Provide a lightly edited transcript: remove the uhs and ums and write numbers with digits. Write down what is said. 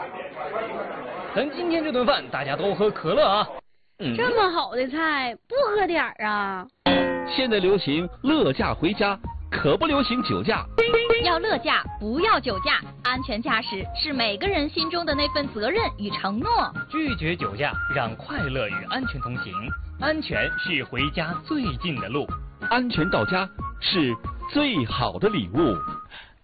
咱今天这顿饭大家都喝可乐啊。 这么好的菜不喝点儿啊？ 现在流行乐驾回家，可不流行酒驾。 要乐驾，不要酒驾。安全驾驶是每个人心中的那份责任与承诺。 拒绝酒驾，让快乐与安全同行。安全是回家最近的路， 安全到家是最好的礼物。